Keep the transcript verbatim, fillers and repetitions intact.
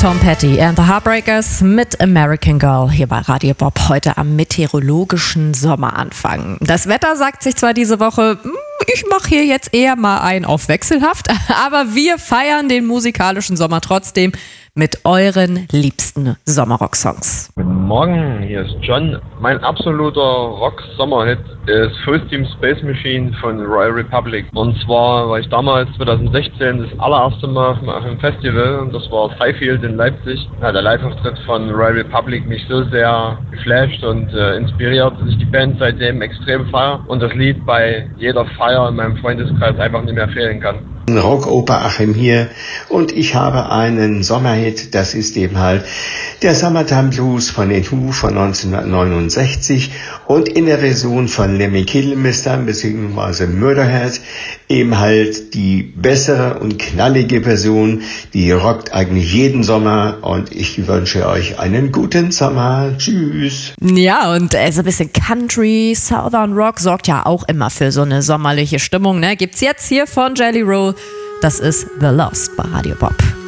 Tom Petty and the Heartbreakers mit American Girl hier bei Radio Bob heute am meteorologischen Sommeranfang. Das Wetter sagt sich zwar diese Woche, ich mache hier jetzt eher mal ein auf wechselhaft, aber wir feiern den musikalischen Sommer trotzdem mit euren liebsten Sommerrock-Songs. Guten Morgen, hier ist John. Mein absoluter Rock-Sommerhit ist Full Steam Space Machine von Royal Republic. Und zwar war ich damals zwanzig sechzehn das allererste Mal auf einem Festival und das war das Highfield in Leipzig. Ja, der Live-Auftritt von Royal Republic mich so sehr geflasht und äh, inspiriert, dass ich die Band seitdem extrem feiere und das Lied bei jeder Feier in meinem Freundeskreis einfach nicht mehr fehlen kann. Rockoper Achim hier und ich habe einen Sommerhit, das ist eben halt der Summertime Blues von den Who von neunzehnhundertneunundsechzig und in der Version von Lemmy Kilmister bzw. Murderhead eben halt die bessere und knallige Version, die rockt eigentlich jeden Sommer und ich wünsche euch einen guten Sommer. Tschüss. Ja, und äh, so ein bisschen Country, Southern Rock sorgt ja auch immer für so eine sommerliche Stimmung, ne? Gibt's jetzt hier von Jelly Roll. Das ist The Lost bei Radio Bob.